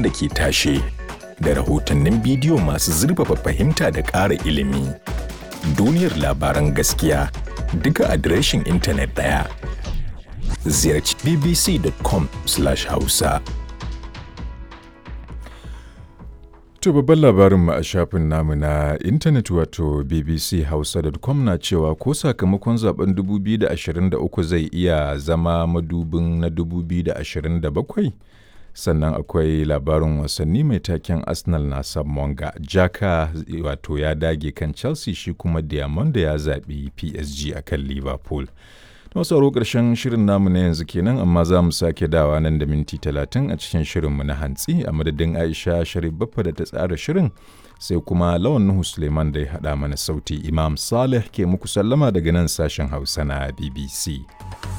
labaran da ke tashe, da rahotannin bidiyo masu zurfafa fahimta da ƙara ilimi. Duniyar labaran gaskiya duka adireshin intanet ɗaya. Ziyarci bbc.com/hausa. To babban labarinmu a shafin namu na intanet wato bbchausa.com na cewa ko sakamakon zaben 2023 zai iya zama madubin na 2027. Sannan akwai labarin wasanni mai taken Arsenal na Monga. Jaka wato ya dage kan Chelsea, shi kuma Diamond ya zaɓi PSG akan Liverpool. Na sauro ƙarshen shirin namu na yanzu kenan, amma za mu sake dawa nan da minti 30 a cikin shirinmu na hantsi a madadin Aisha Sharif Baffa da ta tsara shirin, sai kuma Lawan Nuhu Suleiman da ya haɗa mana sauti. Imam Saleh ke muku sallama daga nan sashen Hausa na BBC.